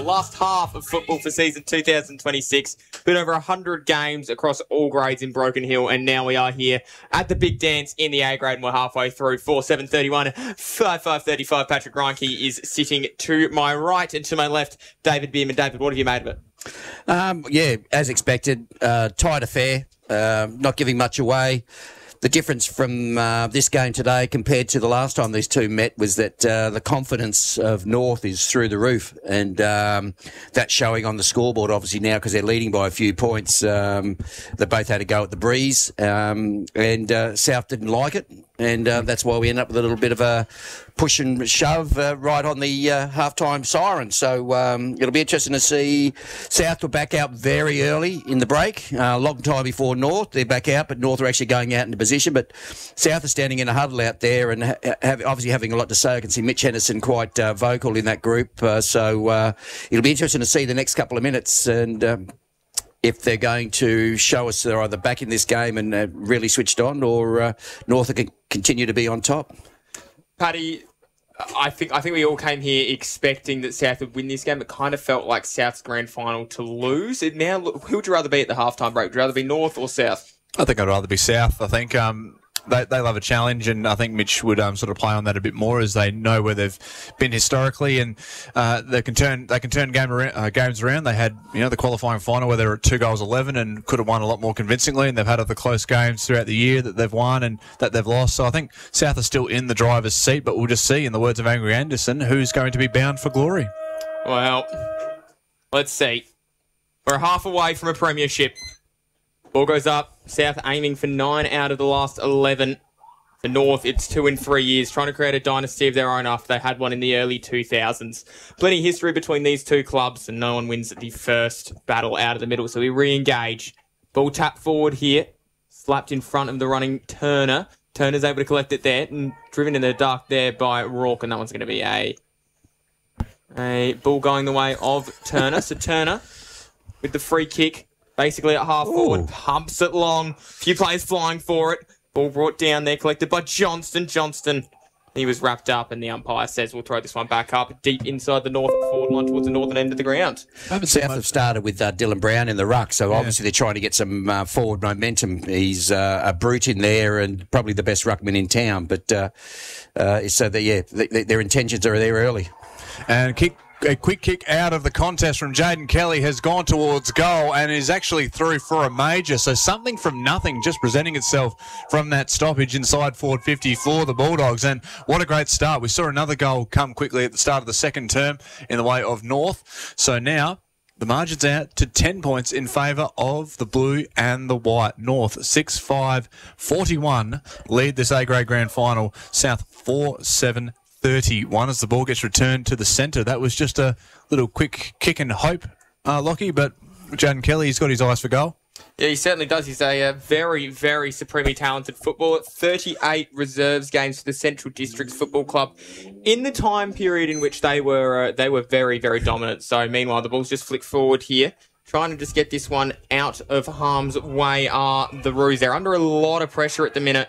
Last half of football for season 2026. Been over 100 games across all grades in Broken Hill, and now we are here at the big dance in the A grade, and we're halfway through. 4-7-31, 5-5-35. Patrick Reinke is sitting to my right, and to my left, David Bierman. David, what have you made of it? Yeah, as expected, tight affair, not giving much away. The difference from this game today compared to the last time these two met was that the confidence of North is through the roof, and that's showing on the scoreboard obviously now because they're leading by a few points. They both had a go at the breeze, and South didn't like it, and that's why we end up with a little bit of a push and shove right on the halftime siren. So it'll be interesting to see. South were back out very early in the break, a long time before North. They're back out, but North are actually going out into position. But South are standing in a huddle out there and obviously having a lot to say. I can see Mitch Henderson quite vocal in that group. So it'll be interesting to see the next couple of minutes and if they're going to show us they're either back in this game and really switched on, or North can continue to be on top. Paddy, I think we all came here expecting that South would win this game. It kind of felt like South's grand final to lose. Now, who would you rather be at the halftime break? Would you rather be North or South? I think I'd rather be South. I think they love a challenge, and I think Mitch would sort of play on that a bit more as they know where they've been historically, and they can turn games around. They had the qualifying final where they were at 2-11 and could have won a lot more convincingly, and they've had other close games throughout the year that they've won and that they've lost. So I think South are still in the driver's seat, but we'll just see, in the words of Angry Anderson, who's going to be bound for glory. Well, let's see. We're half away from a premiership. Ball goes up. South aiming for 9 out of the last 11. For North, it's 2 in 3 years, trying to create a dynasty of their own after they had one in the early 2000s. Plenty of history between these two clubs, and no one wins the first battle out of the middle, so we re-engage. Ball tapped forward here, slapped in front of the running Turner. Turner's able to collect it there, and driven in the dark there by Rourke, and that one's going to be a ball going the way of Turner. So Turner, with the free kick, basically at half forward, pumps it long. Few players flying for it. Ball brought down there, collected by Johnston. He was wrapped up, and the umpire says we'll throw this one back up deep inside the north forward line towards the northern end of the ground. South have started with Dylan Brown in the ruck, so obviously they're trying to get some forward momentum. He's a brute in there and probably the best ruckman in town. But so their intentions are there early. And a quick kick out of the contest from Jaden Kelly has gone towards goal and is actually through for a major. So something from nothing just presenting itself from that stoppage inside forward 50 for the Bulldogs. And what a great start. We saw another goal come quickly at the start of the second term in the way of North. So now the margin's out to 10 points in favour of the blue and the white. North 6-5-41 lead this A-grade grand final. South 4-7-31 as the ball gets returned to the centre. That was just a little quick kick and hope, Lockie, but Jaden Kelly, he's got his eyes for goal. Yeah, he certainly does. He's a very, very supremely talented footballer. 38 reserves games for the Central Districts Football Club in the time period in which they were very, very dominant. So meanwhile, the ball's just flicked forward here. Trying to just get this one out of harm's way are the Roos. They're under a lot of pressure at the minute.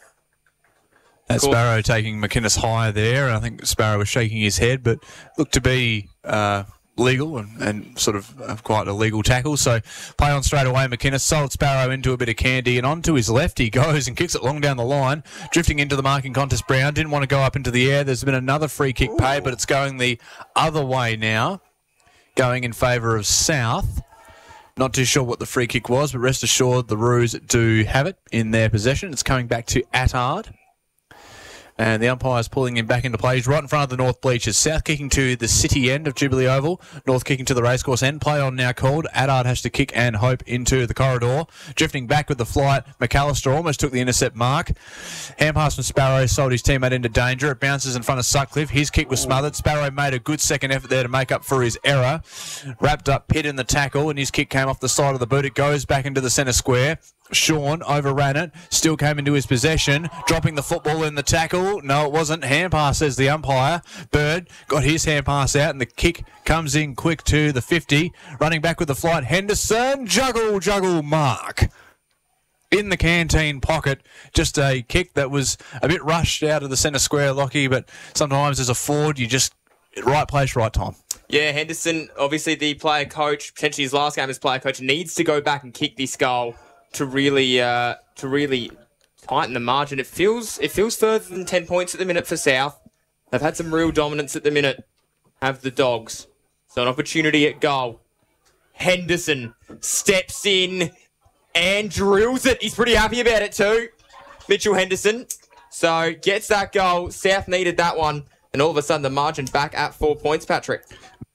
Sparrow taking McInnes higher there. I think Sparrow was shaking his head, but looked to be legal and sort of quite a legal tackle. So play on straight away. McInnes sold Sparrow into a bit of candy, and onto his left he goes and kicks it long down the line, drifting into the marking contest. Brown didn't want to go up into the air. There's been another free kick paid, but it's going the other way now, going in favour of South. Not too sure what the free kick was, but rest assured the Roos do have it in their possession. It's coming back to Attard. And the umpire's pulling him back into play. He's right in front of the North bleachers. South kicking to the city end of Jubilee Oval. North kicking to the racecourse end. Play on now called. Attard has to kick and hope into the corridor. Drifting back with the flight. McAllister almost took the intercept mark. Hand pass from Sparrow sold his teammate into danger. It bounces in front of Sutcliffe. His kick was smothered. Sparrow made a good second effort there to make up for his error. Wrapped up Pitt in the tackle, and his kick came off the side of the boot. It goes back into the centre square. Sean overran it, still came into his possession, dropping the football in the tackle. No, it wasn't. Hand pass, says the umpire. Bird got his hand pass out, and the kick comes in quick to the 50. Running back with the flight, Henderson. Juggle, mark. In the canteen pocket, just a kick that was a bit rushed out of the centre square, Lockie, but sometimes as a forward, you just, right place, right time. Yeah, Henderson, obviously the player coach, potentially his last game as player coach, needs to go back and kick this goal to really tighten the margin. It feels further than 10 points at the minute for South. They've had some real dominance at the minute, have the Dogs. So an opportunity at goal. Henderson steps in and drills it. He's pretty happy about it too. Mitchell Henderson. So gets that goal. South needed that one. And all of a sudden the margin back at 4 points, Patrick.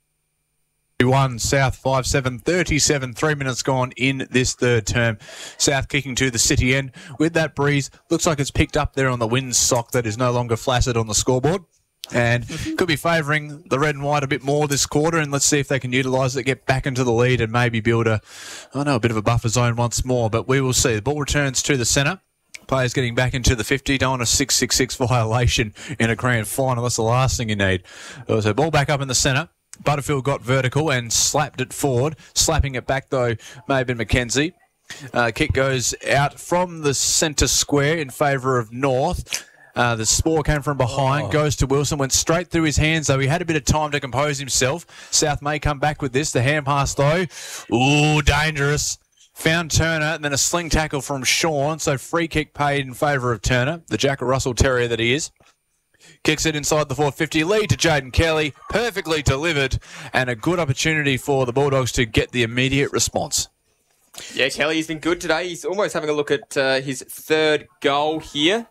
1 South 5-7, 37, 3 minutes gone in this third term. South kicking to the city end with that breeze. Looks like it's picked up there on the wind sock that is no longer flaccid on the scoreboard. And could be favouring the red and white a bit more this quarter. And let's see if they can utilise it, get back into the lead and maybe build a bit of a buffer zone once more. But we will see. The ball returns to the centre. Players getting back into the 50. Don't want a 666 violation in a grand final. That's the last thing you need. So ball back up in the centre. Butterfield got vertical and slapped it forward. Slapping it back, though, may have been McKenzie. Kick goes out from the centre square in favour of North. The spore came from behind, goes to Wilson, went straight through his hands, though. He had a bit of time to compose himself. South may come back with this. The hand pass, though. Ooh, dangerous. Found Turner, and then a sling tackle from Sean. So free kick paid in favour of Turner, the Jack Russell Terrier that he is. Kicks it inside the 450. Lead to Jaden Kelly. Perfectly delivered. And a good opportunity for the Bulldogs to get the immediate response. Yeah, Kelly's been good today. He's almost having a look at his third goal here.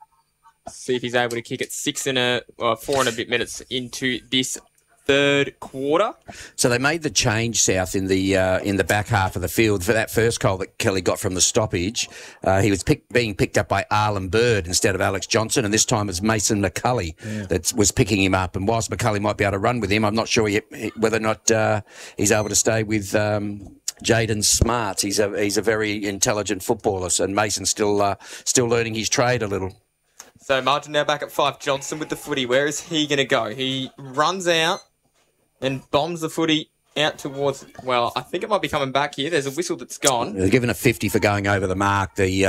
See if he's able to kick it 4 and a bit minutes into this third quarter. So they made the change, South, in the back half of the field for that first goal that Kelly got from the stoppage. He was being picked up by Arlen Bird instead of Alex Johnson, and this time it's Mason McCulley that was picking him up. And whilst McCulley might be able to run with him, I'm not sure whether or not he's able to stay with Jaden Smart. He's a very intelligent footballer, and Mason's still learning his trade a little. So margin now back at 5. Johnson with the footy. Where is he going to go? He runs out and bombs the footy out towards... Well, I think it might be coming back here. There's a whistle that's gone. They're given a 50 for going over the mark. The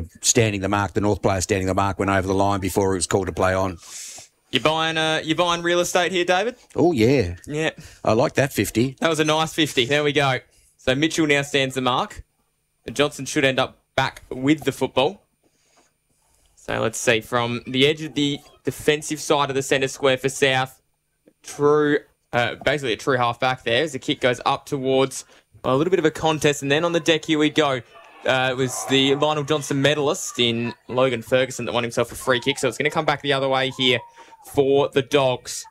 North player standing the mark went over the line before he was called to play on. You buying real estate here, David? Oh, yeah. Yeah. I like that 50. That was a nice 50. There we go. So Mitchell now stands the mark. Johnson should end up back with the football. So let's see. From the edge of the defensive side of the centre square for South, basically a true half-back there as the kick goes up towards a little bit of a contest. And then on the deck, here we go. It was the Lionel Johnson medalist in Logan Ferguson that won himself a free kick. So it's going to come back the other way here for the Dogs.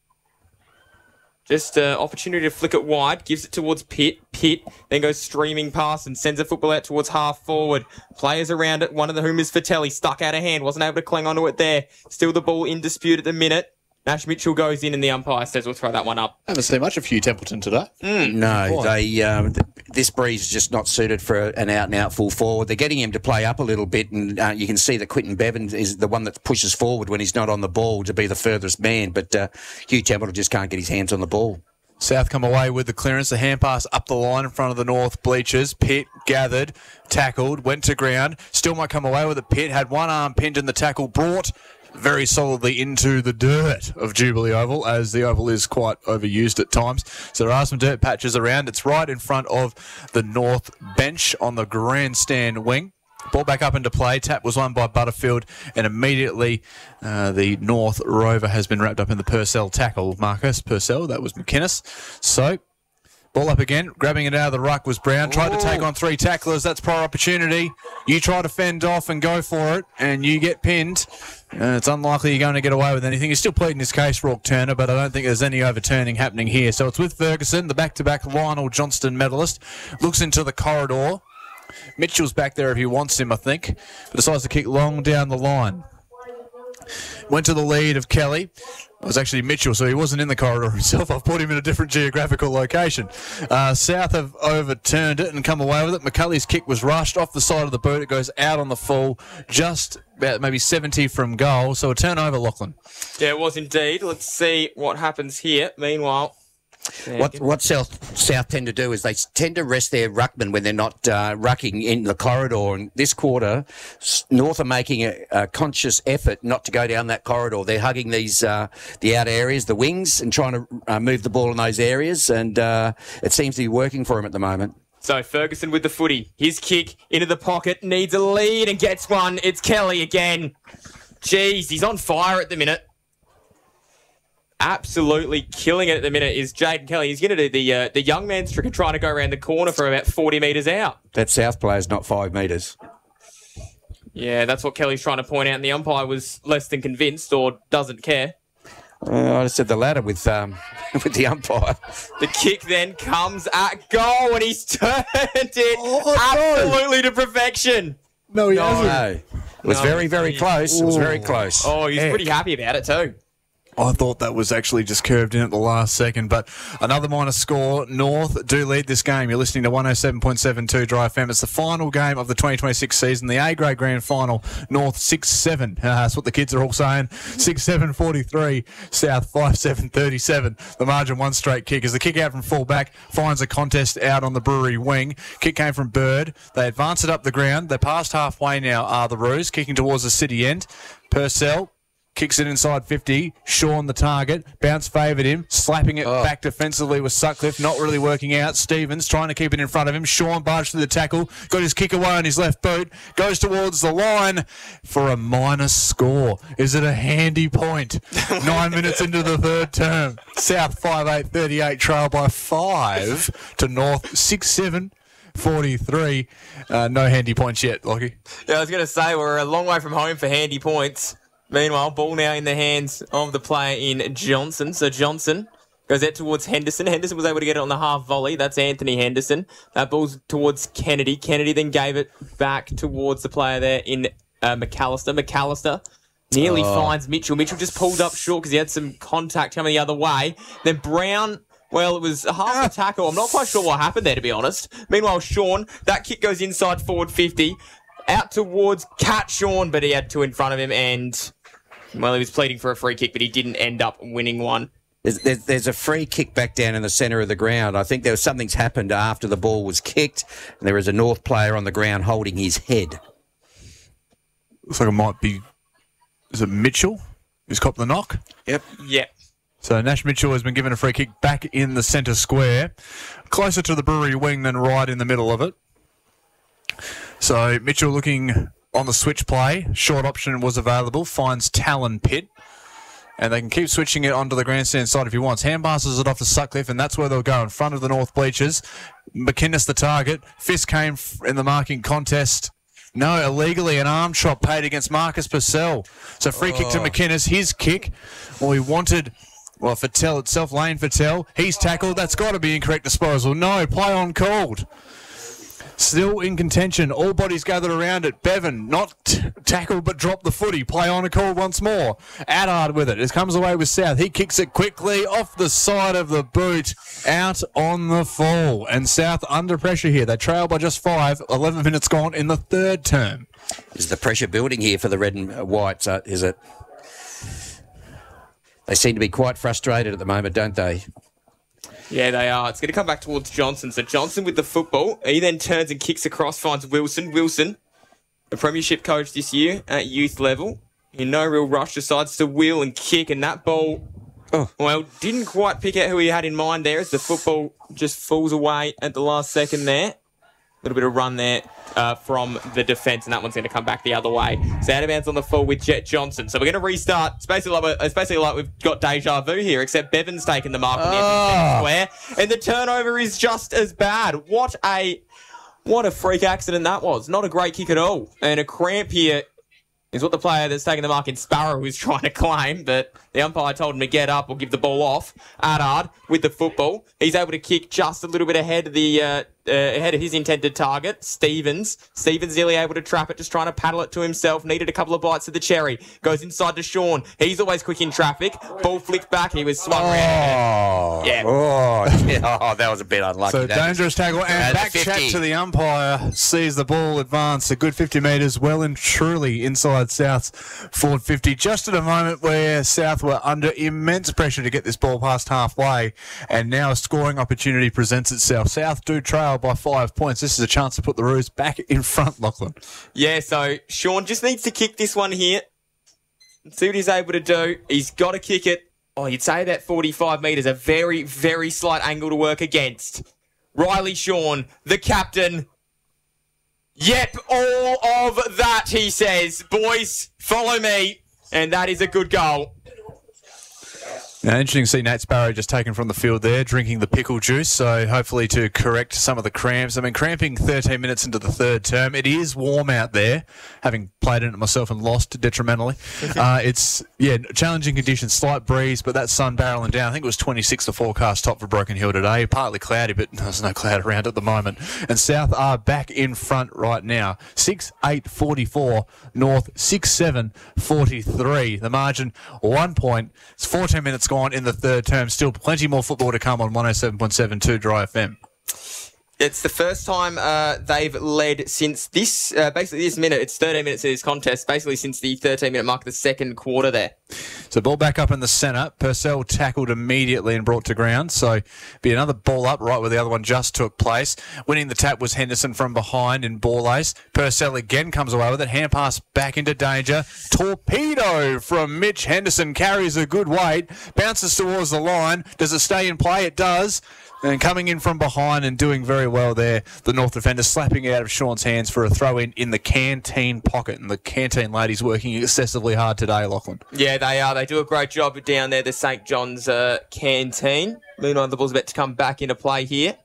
Just an opportunity to flick it wide. Gives it towards Pitt. Pitt then goes streaming past and sends the football out towards half forward. Players around it. One of whom is Fratelli. Stuck out of hand. Wasn't able to cling onto it there. Still the ball in dispute at the minute. Nash Mitchell goes in and the umpire says we'll throw that one up. Haven't seen much of Hugh Templeton today. No, this breeze is just not suited for an out-and-out full forward. They're getting him to play up a little bit, and you can see that Quinton Bevan is the one that pushes forward when he's not on the ball to be the furthest man, but Hugh Templeton just can't get his hands on the ball. South come away with the clearance, the hand pass up the line in front of the North bleachers. Pitt gathered, tackled, went to ground. Still might come away with it. Pitt had one arm pinned in the tackle, brought very solidly into the dirt of Jubilee Oval, as the oval is quite overused at times. So there are some dirt patches around. It's right in front of the North bench on the grandstand wing. Ball back up into play. Tap was won by Butterfield, and immediately the North Rover has been wrapped up in the Purcell tackle. Marcus Purcell, that was McInnes. So, ball up again. Grabbing it out of the ruck was Brown. Tried to take on 3 tacklers. That's prior opportunity. You try to fend off and go for it, and you get pinned. It's unlikely you're going to get away with anything. He's still pleading his case, Rourke Turner, but I don't think there's any overturning happening here. So it's with Ferguson, the back-to-back Lionel Johnston medalist. Looks into the corridor. Mitchell's back there if he wants him, I think, but decides to kick long down the line. Went to the lead of Kelly. It was actually Mitchell, so he wasn't in the corridor himself. I've put him in a different geographical location. South have overturned it and come away with it. McCulley's kick was rushed off the side of the boot. It goes out on the full, just about maybe 70 from goal. So a turnover, Lachlan. Yeah, it was indeed. Let's see what happens here. Meanwhile, What South tend to do is they tend to rest their ruckman when they're not rucking in the corridor. And this quarter, North are making a conscious effort not to go down that corridor. They're hugging these the outer areas, the wings, and trying to move the ball in those areas. And it seems to be working for him at the moment. So Ferguson with the footy. His kick into the pocket, needs a lead and gets one. It's Kelly again. Jeez, he's on fire at the minute. Absolutely killing it at the minute is Jaden Kelly. He's going to do the young man's trick of trying to go around the corner for about 40 metres out. That South player's not 5 metres. Yeah, that's what Kelly's trying to point out, and the umpire was less than convinced or doesn't care. I just said the latter with the umpire. The kick then comes at goal, and he's turned it absolutely to perfection. No, he hasn't. No. It was very, very close. It was very close. Oh, he's pretty happy about it too. I thought that was actually just curved in at the last second, but another minor score. North do lead this game. You're listening to 107.72 Dry FM. It's the final game of the 2026 season, the A-grade grand final. North 6-7. That's what the kids are all saying. 6-7, 43. South 5-7, 37. The margin one straight kick as the kick out from full back finds a contest out on the Brewery wing. Kick came from Bird. They advance it up the ground. They're past halfway now, are the Roos, kicking towards the city end. Purcell kicks it inside 50. Sean the target. Bounce favoured him. Slapping it back defensively with Sutcliffe. Not really working out. Stevens trying to keep it in front of him. Sean barged through the tackle. Got his kick away on his left boot. Goes towards the line for a minus score. Is it a handy point? 9 minutes into the third term. South 5-8, 38. Trail by 5 to North 6-7. 43. No handy points yet, Lockie. Yeah, I was going to say, we're a long way from home for handy points. Meanwhile, ball now in the hands of the player in Johnson. So Johnson goes out towards Henderson. Henderson was able to get it on the half volley. That's Anthony Henderson. That ball's towards Kennedy. Kennedy then gave it back towards the player there in McAllister. McAllister nearly finds Mitchell. Mitchell just pulled up short because he had some contact coming the other way. Then Brown... Well, it was a half a tackle. I'm not quite sure what happened there, to be honest. Meanwhile, Sean, that kick goes inside forward 50. Out towards Cat Sean, but he had two in front of him and... Well, he was pleading for a free kick, but he didn't end up winning one. There's a free kick back down in the centre of the ground. I think something's happened after the ball was kicked. And there is a North player on the ground holding his head. Looks like it might be... Is it Mitchell who's copped the knock? Yep. So Nash Mitchell has been given a free kick back in the centre square. Closer to the Brewery wing than right in the middle of it. So Mitchell looking... on the switch play, short option was available, finds Talon Pitt, and they can keep switching it onto the grandstand side if he wants. Hand passes it off to Sutcliffe, and that's where they'll go, in front of the North bleachers. McInnes the target. Fist came in the marking contest. No, illegally, an arm chop paid against Marcus Purcell. So free kick to McInnes, his kick. Well, he wanted... Well, Fattel itself, Lane Fattel. He's tackled. That's got to be incorrect disposal. No, play on called. Still in contention. All bodies gathered around it. Bevan, not tackled but dropped the footy. Play on a call once more. Adard with it. It comes away with South. He kicks it quickly off the side of the boot. Out on the fall. And South under pressure here. They trail by just 5. 11 minutes gone in the third term. Is the pressure building here for the red and whites? Is it? They seem to be quite frustrated at the moment, don't they? Yeah, they are. It's going to come back towards Johnson. So Johnson with the football. He then turns and kicks across, finds Wilson. Wilson, a premiership coach this year at youth level. In no real rush, decides to wheel and kick. And that ball, well, didn't quite pick out who he had in mind there as the football just falls away at the last second there. A little bit of run there from the defence, and that one's going to come back the other way. So out of bounds on the full with Jet Johnson. So we're going to restart. It's basically like we've got deja vu here, except Bevan's taken the mark on the end square, and the turnover is just as bad. What a freak accident that was. Not a great kick at all. And a cramp here is what the player that's taking the mark in Sparrow was trying to claim, but the umpire told him to get up or give the ball off. Adard with the football. He's able to kick just a little bit ahead of his intended target, Stevens. Stevens nearly able to trap it, just trying to paddle it to himself. Needed a couple of bites of the cherry. Goes inside to Sean. He's always quick in traffic. Ball flicked back. He was swung around. That was a bit unlucky. So dangerous tackle and back chat to the umpire. Sees the ball advance a good 50 metres, well and truly inside South's forward 50. Just at a moment where South were under immense pressure to get this ball past halfway, and now a scoring opportunity presents itself. South do trail by 5 points. This is a chance to put the Roos back in front, Lachlan. Yeah, so Sean just needs to kick this one here. See what he's able to do. He's got to kick it. Oh, you'd say that 45 metres, a very, very slight angle to work against. Riley Sean, the captain. Yep, all of that, he says. Boys, follow me. And that is a good goal. Now, interesting to see Nate Sparrow just taken from the field there, drinking the pickle juice, so hopefully to correct some of the cramps. I mean, cramping 13 minutes into the third term. It is warm out there, having played in it myself and lost detrimentally. It's, challenging conditions, slight breeze, but that sun barreling down. I think it was 26 the forecast top for Broken Hill today. Partly cloudy, but there's no cloud around at the moment. And South are back in front right now. 6-8-44, North 6-7-43. The margin, 1 point. It's 14 minutes gone in the third term. Still plenty more football to come on 107.72 Dry FM. It's the first time they've led since this, basically this minute. It's 13 minutes of this contest, basically since the 13-minute mark of the second quarter there. So ball back up in the centre. Purcell tackled immediately and brought to ground. So be another ball up right where the other one just took place. Winning the tap was Henderson from behind in ball ace. Purcell again comes away with it. Hand pass back into danger. Torpedo from Mitch Henderson. Carries a good weight. Bounces towards the line. Does it stay in play? It does. And coming in from behind and doing very well there, the North defender slapping it out of Sean's hands for a throw-in in the canteen pocket. And the canteen ladies working excessively hard today, Lachlan. Yeah, they are. They do a great job down there, the St. John's canteen. Meanwhile, the ball's about to come back into play here.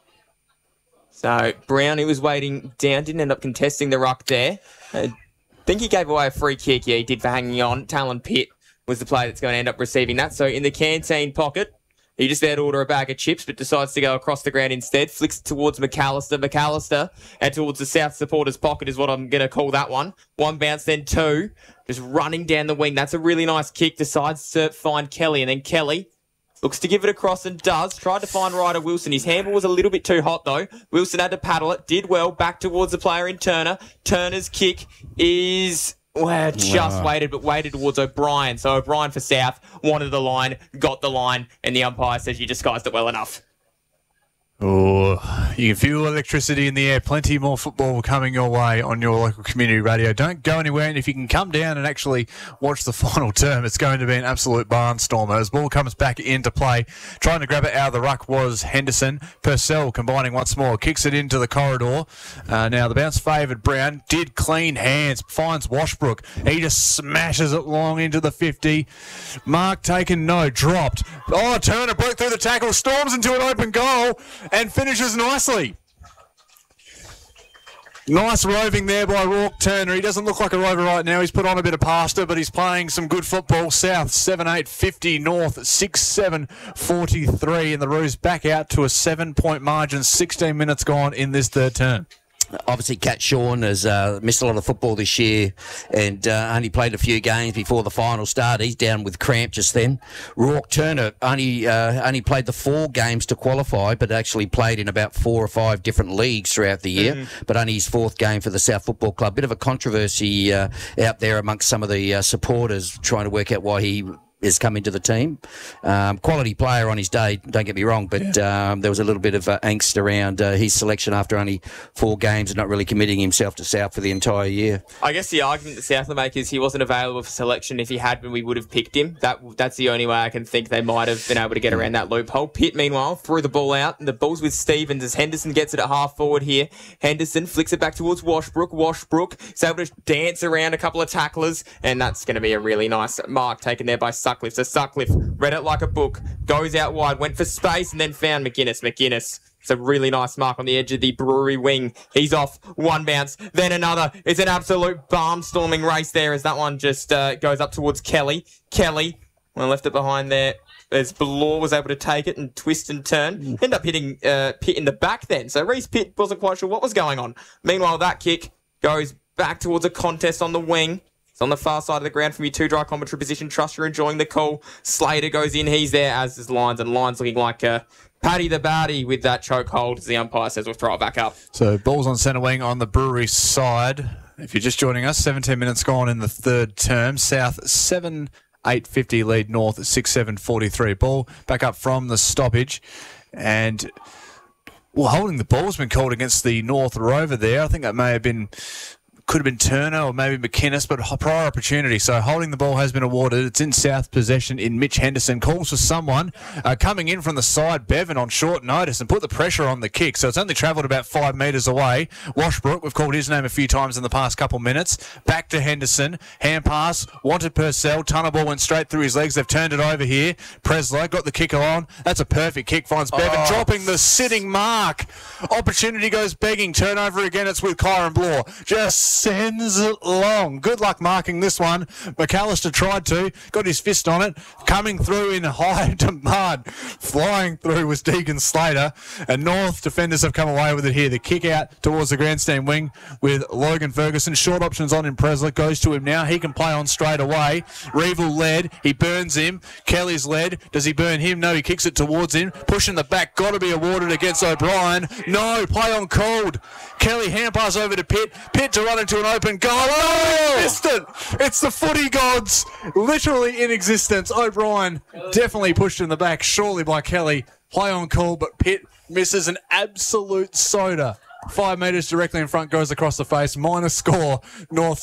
So Brown, who was waiting down, didn't end up contesting the ruck there. I think he gave away a free kick. Yeah, he did for hanging on. Talon Pitt was the player that's going to end up receiving that. So in the canteen pocket, he just there to order a bag of chips, but decides to go across the ground instead. Flicks it towards McAllister. McAllister, and towards the South supporters' pocket is what I'm going to call that one. One bounce, then two. Just running down the wing. That's a really nice kick. Decides to find Kelly, and then Kelly looks to give it across and does. Tried to find Ryder Wilson. His handball was a little bit too hot, though. Wilson had to paddle it. Did well. Back towards the player in Turner. Turner's kick is... Well, just waited towards O'Brien. So O'Brien for South wanted the line, got the line, and the umpire says you disguised it well enough. Oh, you can feel electricity in the air. Plenty more football coming your way on your local community radio. Don't go anywhere, and if you can come down and actually watch the final term, it's going to be an absolute barnstormer. As ball comes back into play, trying to grab it out of the ruck was Henderson. Purcell combining once more, kicks it into the corridor. Now the bounce favoured Brown. Did clean hands, finds Washbrook. He just smashes it long into the 50. Mark taken, no, dropped. Oh, Turner broke through the tackle, storms into an open goal, and finishes nicely. Nice roving there by Rourke Turner. He doesn't look like a rover right now. He's put on a bit of pasta, but he's playing some good football. South 7-8-50, North 6-7-43, and the Roos back out to a 7-point margin. 16 minutes gone in this third term. Obviously, Cat Sean has missed a lot of football this year and only played a few games before the final start. He's down with cramp just then. Rourke Turner only played the 4 games to qualify, but actually played in about 4 or 5 different leagues throughout the year, but only his 4th game for the South Football Club. Bit of a controversy out there amongst some of the supporters trying to work out why he has come into the team. Quality player on his day, don't get me wrong, but there was a little bit of angst around his selection after only 4 games and not really committing himself to South for the entire year. I guess the argument that South will make is he wasn't available for selection. If he had been, we would have picked him. That's the only way I can think they might have been able to get around that loophole. Pitt, meanwhile, threw the ball out, and the ball's with Stevens as Henderson gets it at half forward here. Henderson flicks it back towards Washbrook. Washbrook is able to dance around a couple of tacklers, and that's going to be a really nice mark taken there by Sutcliffe. So Sutcliffe read it like a book, goes out wide, went for space, and then found McGuinness. It's a really nice mark on the edge of the Brewery wing. He's off, one bounce, then another. It's an absolute barnstorming race there as that one just goes up towards Kelly. Kelly, well, left it behind there as Ballor was able to take it and twist and turn. End up hitting Pitt in the back then. So Reece Pitt wasn't quite sure what was going on. Meanwhile, that kick goes back towards a contest on the wing. On the far side of the ground from your 2 dry commentary position. Truster enjoying the call. Slater goes in. He's there, as is Lyons. And Lyons looking like Paddy the Batty with that chokehold, as the umpire says we'll throw it back up. So ball's on centre wing on the Brewery side. If you're just joining us, 17 minutes gone in the third term. South 7 8:50 lead North at 6-7-43. Ball back up from the stoppage. And, well, holding the ball's been called against the North rover there. I think that may have been... could have been Turner or maybe McInnes, but prior opportunity. So holding the ball has been awarded. It's in South possession in Mitch Henderson. Calls for someone coming in from the side, Bevan, on short notice and put the pressure on the kick. So it's only travelled about 5 metres away. Washbrook, we've called his name a few times in the past couple minutes. Back to Henderson. Hand pass, wanted Purcell. Tunnel ball went straight through his legs. They've turned it over here. Preslow got the kicker on. That's a perfect kick. Finds Bevan dropping the sitting mark. Opportunity goes begging. Turnover again. It's with Kyron Blore. Just sends it long. Good luck marking this one. McAllister tried to, got his fist on it, coming through in high demand. Flying through was Deegan Slater, and North defenders have come away with it here. The kick out towards the grandstand wing with Logan Ferguson. Short options on in Presler. Goes to him now. He can play on straight away. Revel led. He burns him. Kelly's led. Does he burn him? No, he kicks it towards him. Pushing the back. Got to be awarded against O'Brien. No, play on called. Kelly hand pass over to Pitt. Pitt to run into an open goal. Oh, he missed it. It's the footy gods literally in existence. O'Brien definitely pushed in the back, surely by Kelly. Play on call, but Pitt misses an absolute soda. 5 metres directly in front, goes across the face. Minus score. North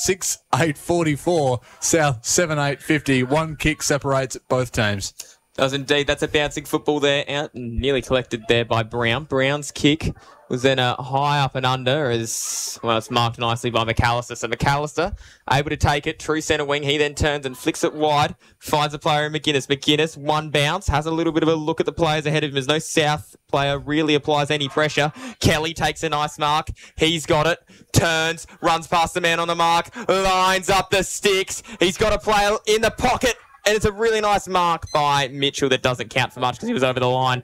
6-8-44. South 7-8-50. One kick separates both teams. Does indeed. That's a bouncing football there, out and nearly collected there by Brown. Brown's kick was then a high up and under as, well, it's marked nicely by McAllister. So McAllister able to take it, true centre wing. He then turns and flicks it wide, finds a player in McGuinness. McGuinness, one bounce, has a little bit of a look at the players ahead of him as no South player really applies any pressure. Kelly takes a nice mark. He's got it, turns, runs past the man on the mark, lines up the sticks. He's got a player in the pocket. And it's a really nice mark by Mitchell that doesn't count for much because he was over the line.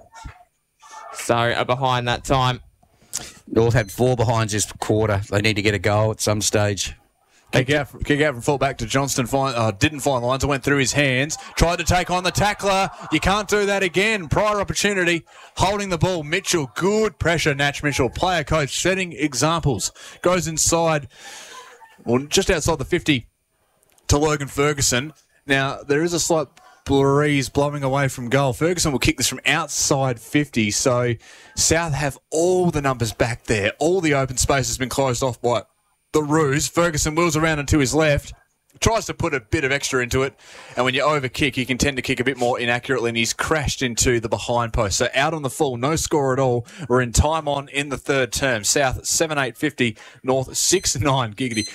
So behind that time. North had 4 behinds this quarter. They need to get a goal at some stage. Kick out from full back to Johnston. Didn't find lines. It went through his hands. Tried to take on the tackler. You can't do that again. Prior opportunity. Holding the ball. Mitchell. Good pressure. Natch Mitchell. Player coach setting examples. Goes inside. Well, just outside the 50 to Logan Ferguson. Now, there is a slight breeze blowing away from goal. Ferguson will kick this from outside 50, so South have all the numbers back there. All the open space has been closed off by the Roos. Ferguson wheels around and to his left, tries to put a bit of extra into it, and when you over-kick, you can tend to kick a bit more inaccurately, and he's crashed into the behind post. So out on the full, no score at all. We're in time on in the third term. South 7-8-50, North 6-9, giggity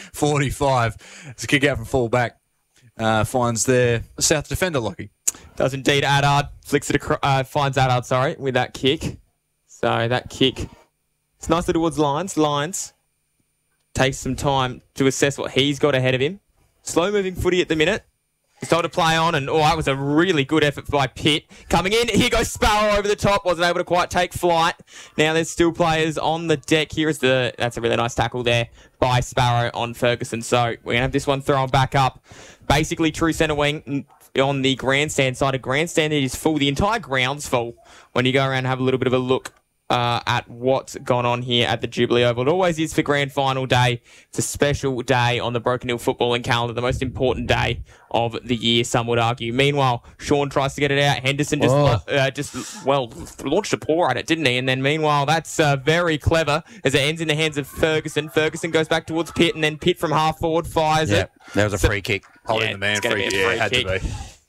45. It's a kick out from full back. Finds their South defender, Lockie. Does indeed. Addard flicks it finds Addard, with that kick. So that kick, it's nicely towards Lyons. Lyons takes some time to assess what he's got ahead of him. Slow-moving footy at the minute. He's told to play on, and that was a really good effort by Pitt. Coming in, here goes Sparrow over the top. Wasn't able to quite take flight. Now there's still players on the deck. That's a really nice tackle there by Sparrow on Ferguson. So we're going to have this one thrown back up. Basically, true centre wing on the grandstand side. A grandstand that is full. The entire ground's full when you go around and have a little bit of a look at what's gone on here at the Jubilee Oval. It always is for grand final day. It's a special day on the Broken Hill footballing calendar, the most important day of the year, some would argue. Meanwhile, Sean tries to get it out. Henderson just launched a paw at it, didn't he? And then meanwhile, that's very clever as it ends in the hands of Ferguson. Ferguson goes back towards Pitt, and then Pitt from half forward fires it. That was a free kick. Holding the man free kick. Yeah, had to be.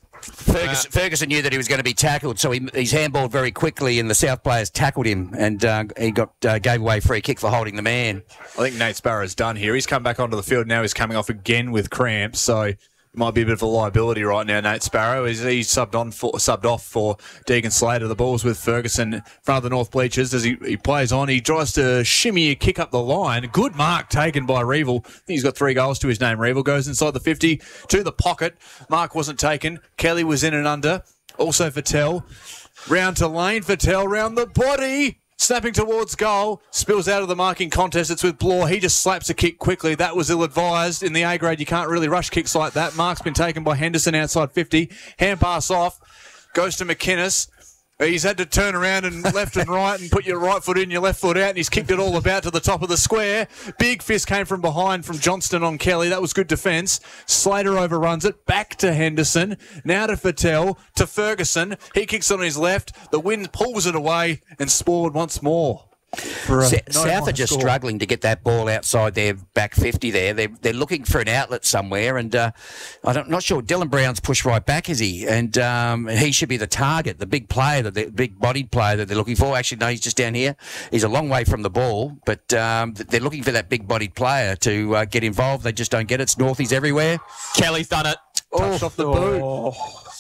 Ferguson knew that he was going to be tackled, so he's handballed very quickly, and the South players tackled him, and he gave away free kick for holding the man. I think Nate Sparrow's done here. He's come back onto the field now. He's coming off again with cramps, so it might be a bit of a liability right now, Nate Sparrow. He's subbed off for Deegan Slater. The ball's with Ferguson in front of the North bleachers as he plays on. He tries to shimmy a kick up the line. Good mark taken by Revel. I think he's got 3 goals to his name. Revel goes inside the 50 to the pocket. Mark wasn't taken. Kelly was in and under. Also Fattel. Round to Lane. Fattel round the body. Snapping towards goal, spills out of the marking contest. It's with Blore. He just slaps a kick quickly. That was ill-advised. In the A grade, you can't really rush kicks like that. Mark's been taken by Henderson outside 50. Hand pass off. Goes to McInnes. He's had to turn around and left and right and put your right foot in, your left foot out, and he's kicked it all about to the top of the square. Big fist came from behind from Johnston on Kelly. That was good defence. Slater overruns it. Back to Henderson. Now to Fattel. To Ferguson. He kicks on his left. The wind pulls it away and Spord once more. South are just struggling to get that ball outside their back 50 there. They're looking for an outlet somewhere, and I'm not sure. Dylan Brown's pushed right back, is he? And he should be the target, the big player, the big-bodied player that they're looking for. Actually, no, he's just down here. He's a long way from the ball, but they're looking for that big-bodied player to get involved. They just don't get it. It's Northies everywhere. Kelly's done it. Touched off the boot.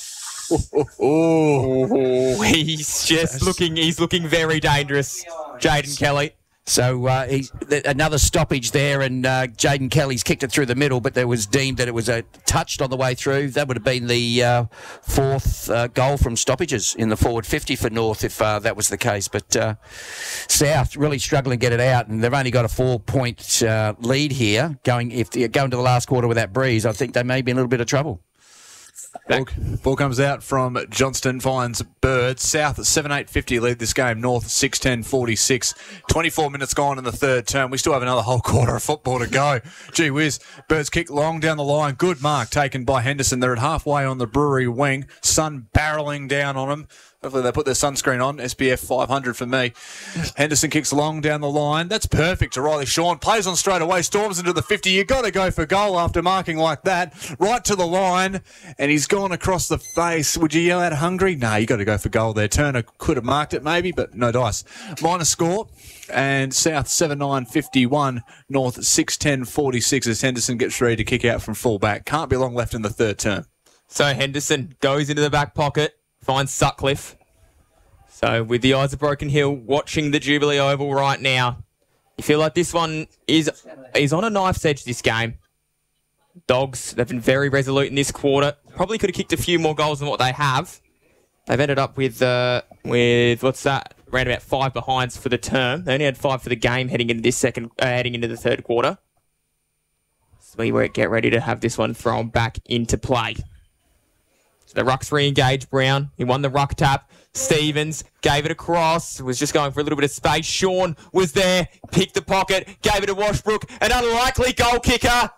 He's looking very dangerous, Jaden Kelly. So another stoppage there, and Jaden Kelly's kicked it through the middle, but there was deemed that it was touched on the way through. That would have been the fourth goal from stoppages in the forward 50 for North if that was the case. But South really struggling to get it out, and they've only got a 4-point lead here. If they're going to the last quarter with that breeze, I think they may be in a little bit of trouble. Ball comes out from Johnston, finds Bird. South at 7-8-50 lead this game. North 6-10-46. 24 minutes gone in the third term. We still have another whole quarter of football to go. Gee whiz. Bird's kick long down the line. Good mark taken by Henderson. They're at halfway on the Brewery wing. Sun barreling down on them. Hopefully they put their sunscreen on. SPF 500 for me. Henderson kicks long down the line. That's perfect to Riley Shawn. Plays on straight away. Storms into the 50. You've got to go for goal after marking like that. Right to the line. And he's gone across the face. Would you yell out hungry? No, you got to go for goal there. Turner could have marked it maybe, but no dice. Minor score. And South 7-9-51. North 6-10-46 as Henderson gets ready to kick out from full back. Can't be long left in the third term. So Henderson goes into the back pocket. Finds Sutcliffe. So with the eyes of Broken Hill, watching the Jubilee Oval right now, you feel like this one is on a knife's edge, this game. Dogs, they've been very resolute in this quarter. Probably could have kicked a few more goals than what they have. They've ended up with what's that? Around about 5 behinds for the term. They only had 5 for the game heading into the third quarter. So we get ready to have this one thrown back into play. So the rucks re-engaged Brown. He won the ruck tap. Stevens gave it across. Was just going for a little bit of space. Shawn was there. Picked the pocket. Gave it to Washbrook. An unlikely goal kicker.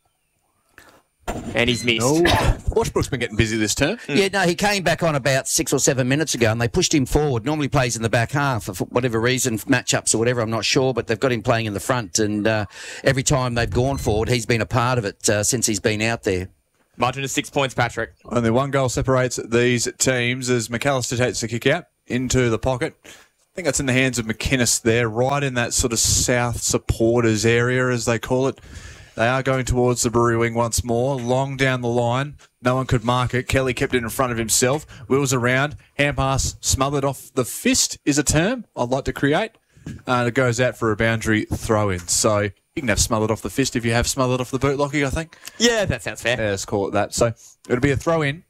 And he's missed. No. Washbrook's been getting busy this term. Yeah, no, he came back on about 6 or 7 minutes ago, and they pushed him forward. Normally plays in the back half for whatever reason, matchups or whatever, I'm not sure, but they've got him playing in the front, and every time they've gone forward, he's been a part of it since he's been out there. Margin of 6 points, Patrick. Only one goal separates these teams as McAllister takes the kick out into the pocket. I think that's in the hands of McInnes there, right in that sort of South supporters area, as they call it. They are going towards the Brewery wing once more. Long down the line. No one could mark it. Kelly kept it in front of himself. Wheels around. Hand pass smothered off the fist is a term I'd like to create. And it goes out for a boundary throw-in. So you can have smothered off the fist if you have smothered off the boot, Lockie, I think. Yeah, that sounds fair. Yeah, let's call it that. So it'll be a throw-in.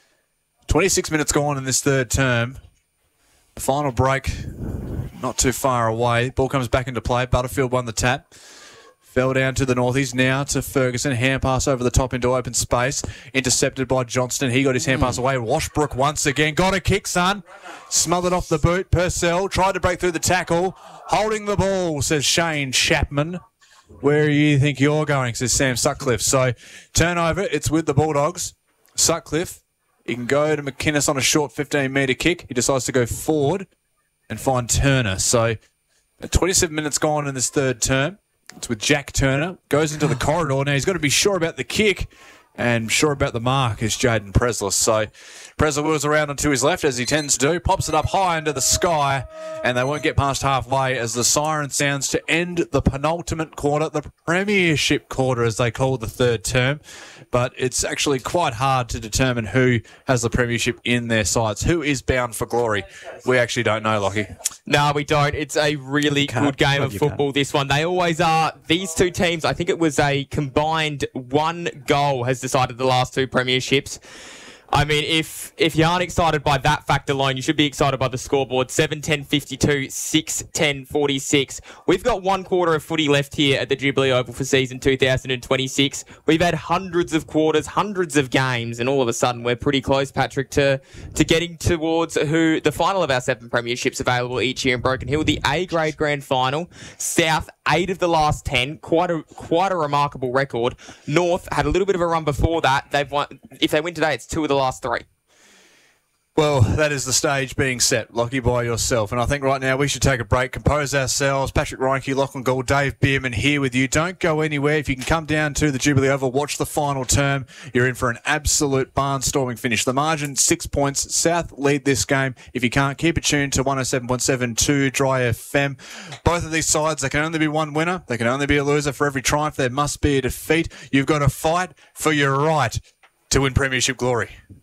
26 minutes gone in this third term. The final break not too far away. Ball comes back into play. Butterfield won the tap. Fell down to the northeast, now to Ferguson. Hand pass over the top into open space. Intercepted by Johnston. He got his hand pass away. Washbrook once again. Got a kick, son. Smothered off the boot. Purcell tried to break through the tackle. Holding the ball, says Shane Chapman. Where do you think you're going, says Sam Sutcliffe. So, turnover. It's with the Bulldogs. Sutcliffe. He can go to McInnes on a short 15-metre kick. He decides to go forward and find Turner. So, 27 minutes gone in this third term. It's with Jack Turner. Goes into the corridor. Now he's got to be sure about the kick and sure about the mark is Jaden Presler. So Presler wheels around onto his left as he tends to do. Pops it up high into the sky and they won't get past halfway as the siren sounds to end the penultimate quarter, the premiership quarter as they call the third term. But it's actually quite hard to determine who has the premiership in their sights. Who is bound for glory? We actually don't know, Lockie. No, we don't. It's a really good game of football, this one. They always are. These two teams, I think it was a combined 1 goal has decided the last 2 premierships. I mean, if you aren't excited by that fact alone, you should be excited by the scoreboard. 7-10-52, 6-10-46. We've got 1 quarter of footy left here at the Jubilee Oval for season 2026. We've had hundreds of quarters, hundreds of games, and all of a sudden we're pretty close, Patrick, to getting towards who the final of our 7 premierships available each year in Broken Hill. The A-grade grand final. South, 8 of the last 10. Quite a remarkable record. North had a little bit of a run before that. They've won. If they win today, it's 2 of the last 3. Well, that is the stage being set, Lockie, by yourself. And I think right now we should take a break, compose ourselves. Patrick Reinke, Lachlan Gould, Dave Bierman here with you. Don't go anywhere. If you can come down to the Jubilee Oval, watch the final term. You're in for an absolute barnstorming finish. The margin, 6 points. South lead this game. If you can't, keep it tuned to 107.72 Dry FM. Both of these sides, there can only be one winner. There can only be a loser. For every triumph, there must be a defeat. You've got to fight for your right to win premiership glory.